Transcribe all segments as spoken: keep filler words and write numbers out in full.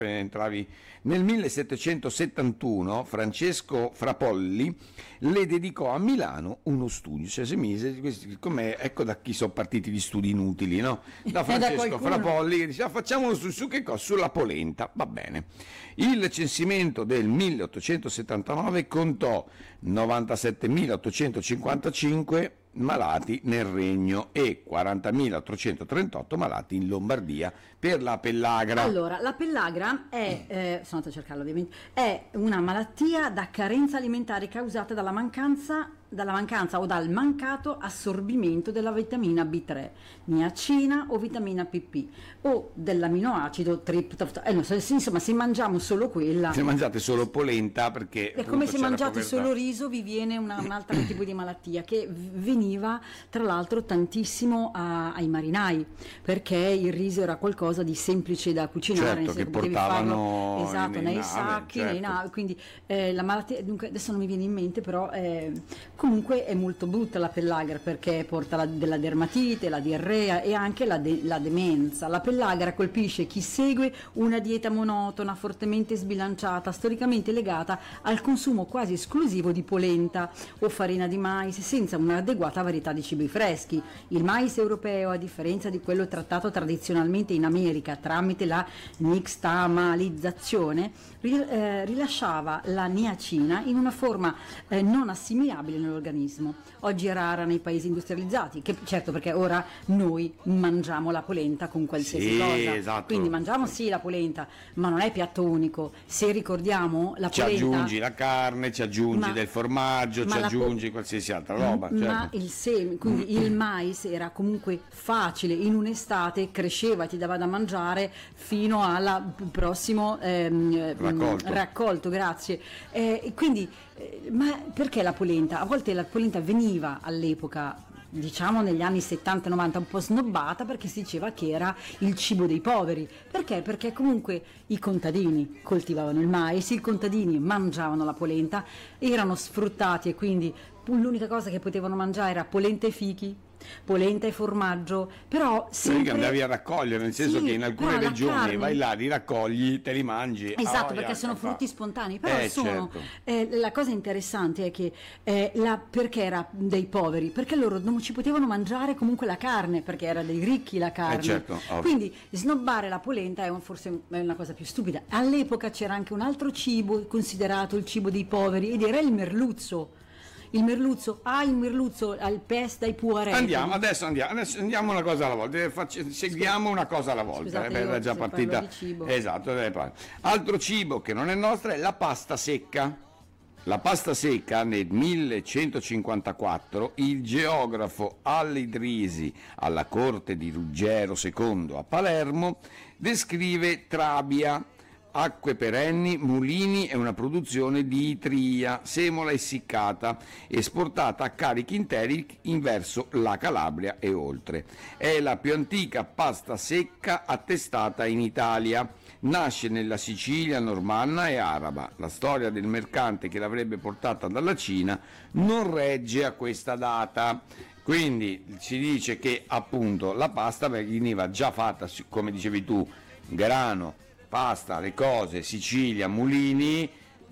entravi nel millesettecentosettantuno, Francesco Frapolli le dedicò a Milano uno studio, cioè si mise, come, ecco da chi sono partiti gli studi inutili, no? Da Francesco Frapolli che diceva facciamolo su, su che cosa? Sulla polenta, va bene. Il censimento del milleottocentosettantanove contò novantasettemilaottocentocinquantacinque malati nel Regno e quarantamilaottocentotrentotto malati in Lombardia per la pellagra. Allora, la pellagra è, eh, sono andata a cercarla ovviamente, è una malattia da carenza alimentare causata dalla mancanza dalla mancanza o dal mancato assorbimento della vitamina B tre, niacina o vitamina P P o dell'aminoacido triptofano. Eh, no, insomma, se mangiamo solo quella, se mangiate solo polenta, perché è come se mangiate solo riso, vi viene una, un altro tipo di malattia che veniva tra l'altro tantissimo a, ai marinai, perché il riso era qualcosa di semplice da cucinare, certo, che portavano farlo, esatto, nei, nei nave, sacchi, certo. nei navi, quindi eh, la malattia, dunque adesso non mi viene in mente, però eh, comunque è molto brutta la pellagra perché porta la, della dermatite, la diarrea e anche la, de, la demenza. La pellagra colpisce chi segue una dieta monotona, fortemente sbilanciata, storicamente legata al consumo quasi esclusivo di polenta o farina di mais, senza un'adeguata varietà di cibi freschi. Il mais europeo, a differenza di quello trattato tradizionalmente in America tramite la nixtamalizzazione, rilasciava la niacina in una forma eh, non assimilabile nell'organismo. Oggi è rara nei paesi industrializzati, che certo, perché ora noi mangiamo la polenta con qualsiasi sì, cosa, esatto. Quindi mangiamo sì la polenta, ma non è piatto unico. Se ricordiamo la ci polenta, aggiungi la carne, ci aggiungi ma, del formaggio, ci aggiungi po- qualsiasi altra roba, ma certo. il seme, quindi il mais era comunque facile, in un'estate cresceva, ti dava da mangiare fino al prossimo ehm, raccolto. raccolto, grazie. Eh, quindi, eh, ma perché la polenta? A volte la polenta veniva all'epoca, diciamo negli anni settanta novanta, un po' snobbata perché si diceva che era il cibo dei poveri. Perché? Perché comunque i contadini coltivavano il mais, i contadini mangiavano la polenta, erano sfruttati e quindi l'unica cosa che potevano mangiare era polenta e fichi, polenta e formaggio, però sempre... che andavi a raccogliere, nel senso sì, che in alcune regioni carne... vai là, li raccogli, te li mangi. Esatto, oh, perché sono fa. frutti spontanei, però eh, sono certo. eh, la cosa interessante è che eh, la, perché era dei poveri? Perché loro non ci potevano mangiare comunque la carne, perché era dei ricchi la carne. Eh, certo, quindi snobbare la polenta è un, forse è una cosa più stupida. All'epoca c'era anche un altro cibo considerato il cibo dei poveri ed era il merluzzo. Il merluzzo, ah il merluzzo al pest dai puaretti. Andiamo, adesso andiamo, adesso andiamo una cosa alla volta, Facci, seguiamo una cosa alla volta. Scusate, eh, era già partita. Di cibo. Esatto, altro cibo che non è nostro è la pasta secca. La pasta secca nel millecentocinquantaquattro il geografo Al-Idrisi alla corte di Ruggero secondo a Palermo descrive Trabia, acque perenni, mulini e una produzione di Itria, semola essiccata, esportata a carichi interi in verso la Calabria e oltre. È la più antica pasta secca attestata in Italia. Nasce nella Sicilia normanna e araba. La storia del mercante che l'avrebbe portata dalla Cina non regge a questa data. Quindi si dice che appunto la pasta veniva già fatta, come dicevi tu, grano, pasta, le cose, Sicilia, mulini,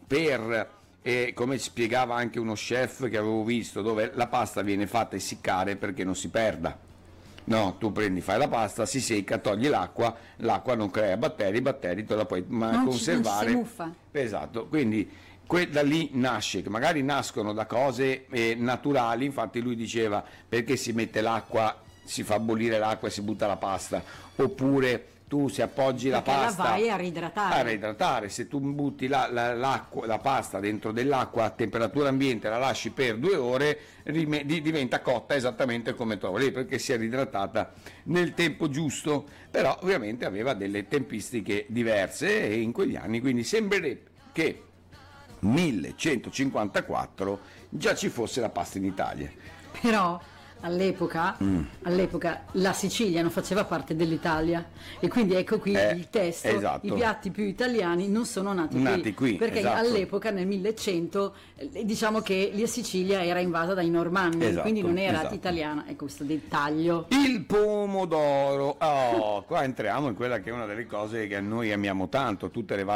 per, eh, come spiegava anche uno chef che avevo visto, dove la pasta viene fatta essiccare perché non si perda. No, tu prendi, fai la pasta, si secca, togli l'acqua, l'acqua non crea batteri, i batteri te la puoi ma conservare. Non si muffa. Esatto, quindi que- da lì nasce, che magari nascono da cose eh, naturali, infatti lui diceva perché si mette l'acqua, si fa bollire l'acqua e si butta la pasta, oppure tu se appoggi perché la pasta la vai a reidratare. a reidratare, se tu butti la, la, l'acqua, la pasta dentro dell'acqua a temperatura ambiente, la lasci per due ore, rime, di, diventa cotta esattamente come trovi, perché si è ridratata nel tempo giusto, però ovviamente aveva delle tempistiche diverse e in quegli anni, quindi sembrerebbe che millecentocinquantaquattro già ci fosse la pasta in Italia. Però all'epoca, Mm. all'epoca la Sicilia non faceva parte dell'Italia e quindi ecco qui Eh, il testo, esatto. i piatti più italiani non sono nati, Nati qui, perché esatto. all'epoca nel millecento eh, diciamo che la Sicilia era invasa dai normanni, Esatto, quindi non era esatto. italiana, ecco questo dettaglio. Il pomodoro, oh, qua entriamo in quella che è una delle cose che noi amiamo tanto, tutte le varie